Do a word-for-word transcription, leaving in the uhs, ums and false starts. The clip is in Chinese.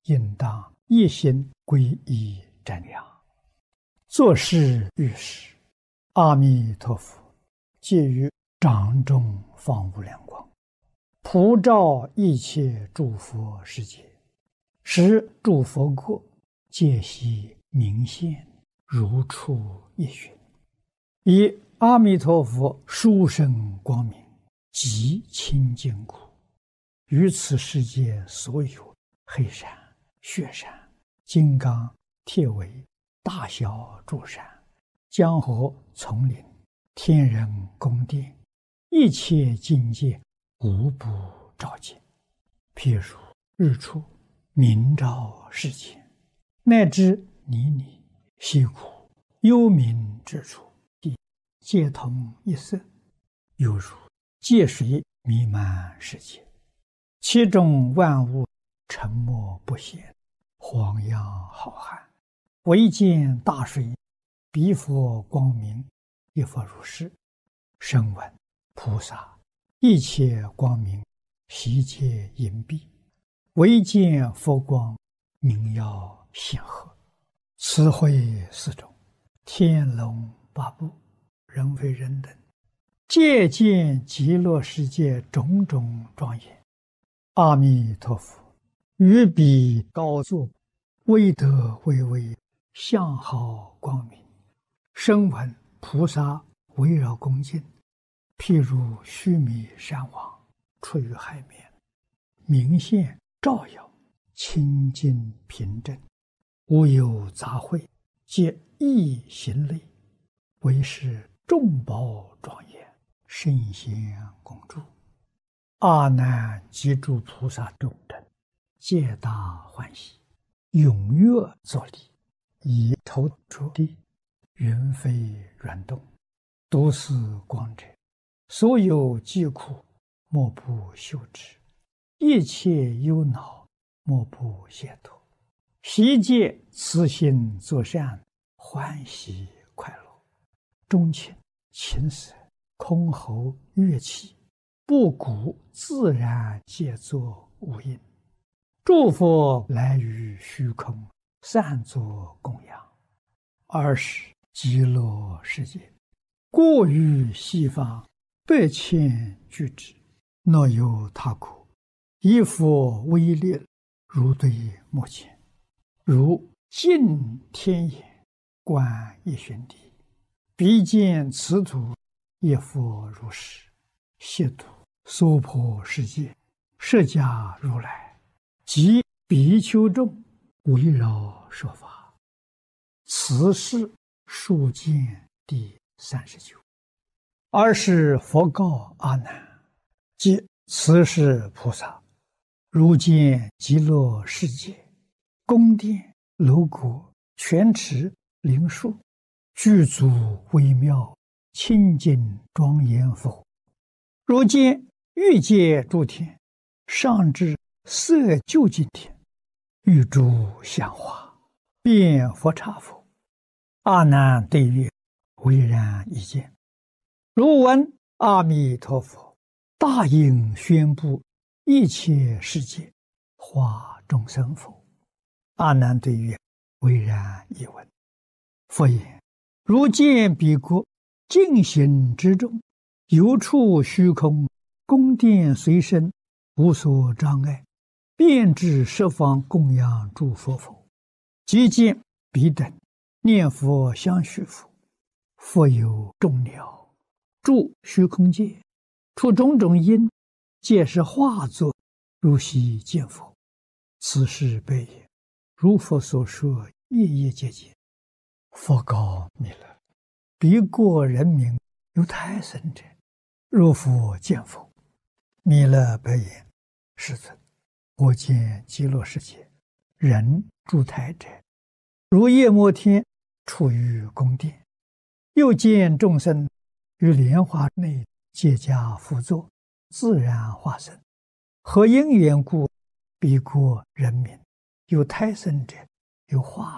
应当一心皈依瞻仰。作事遇事，阿弥陀佛借于掌中放无量光，普照一切诸佛世界，使诸佛国皆悉明现，如出一寻。以阿弥陀佛殊胜光明极清净故，于此世界所有黑山、雪山、金刚、铁围、大小诸山、江河丛林、天人宫殿，一切境界无不照见。譬如日出明照世间，乃至泥泞溪谷幽冥之处，皆同一色，犹如界水弥漫世界，其中万物沉默不显，荒洋浩瀚，唯见大水，彼佛光明，一佛如是。声闻菩萨一切光明，悉皆隐蔽，唯见佛光，明耀显赫。此会四种，天龙八部，人非人等，皆见极乐世界种种庄严。阿弥陀佛于彼高坐，威德巍巍，相好光明。声闻菩萨围绕恭敬，譬如须弥山王出于海面，明现照耀，清净平正，无有杂秽，皆一行类，为是众宝庄严，圣贤共住。阿难及诸菩萨众等，皆大欢喜，踊跃作礼，以头着地，云飞软动，读思光者，所有疾苦莫不休止，一切忧恼莫不解脱，悉皆慈心作善，欢喜快乐。钟磬、琴瑟、箜篌、乐器，不鼓自然皆作无音。诸佛来于虚空，散作供养。二是极乐世界，过于西方百千俱胝，若有他国，以佛威力，如对目前，如尽天眼，观一旬地，彼见此土，一佛如是，悉土娑婆世界，释迦如来及比丘众围绕说法。此是数见第三十九。二是佛告阿难，即此是菩萨，如见极乐世界，宫殿、楼阁、泉池、灵树，具足微妙，清净庄严佛。如见欲界诸天，上至色究竟天，欲诸香花，遍佛刹佛。阿难对曰：唯然一见。如闻阿弥陀佛大应宣布一切世界，化众生否？阿难对曰：唯然一闻。佛言：如见彼国净行之中，有处虚空，宫殿随身，无所障碍，遍至十方供养诸佛否？即见彼等念佛相续佛，佛有众鸟住虚空界，出种种因，皆是化作，如昔见佛。此是悲也。如佛所说，夜夜皆见。佛告弥勒：彼国人民有胎生者，如复见否？弥勒白言：世尊，我见极乐世界人住胎者，如夜摩天处于宫殿，又见众生于莲花内皆加辅佐，自然化身。何因缘故？彼国人民有胎生者，有化